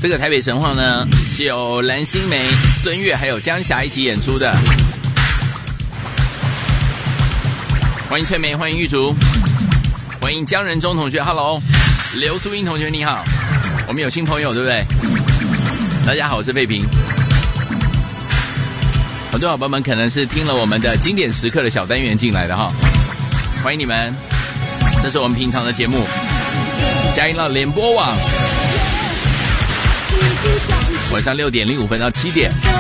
这个台北神话呢，是由蓝心湄、孙越还有江霞一起演出的。欢迎翠梅，欢迎玉竹，欢迎江仁忠同学 ，Hello， 刘淑英同学你好，我们有新朋友对不对？大家好，我是费平。很多好朋友们可能是听了我们的经典时刻的小单元进来的哈，欢迎你们，这是我们平常的节目，嘉音乐联播网，晚上6点05分到7点。